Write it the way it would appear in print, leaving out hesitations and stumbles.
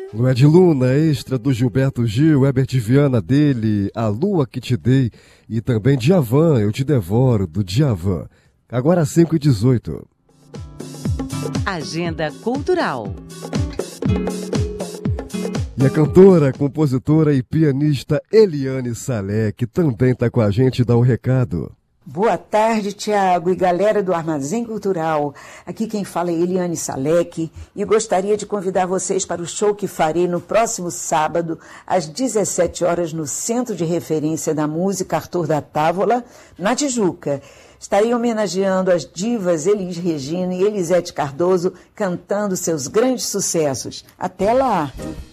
Não é de Luna, extra do Gilberto Gil, Herbert Viana dele, A Lua Que Te Dei, e também Djavan, Eu Te Devoro, do Djavan. Agora 5h18. Agenda Cultural. E a cantora, compositora e pianista Eliane Saleh, que também está com a gente, dá um recado. Boa tarde, Tiago e galera do Armazém Cultural. Aqui quem fala é Eliane Salek e gostaria de convidar vocês para o show que farei no próximo sábado, às 17 horas, no Centro de Referência da Música Arthur da Távola, na Tijuca. Estarei homenageando as divas Elis Regina e Elisete Cardoso, cantando seus grandes sucessos. Até lá!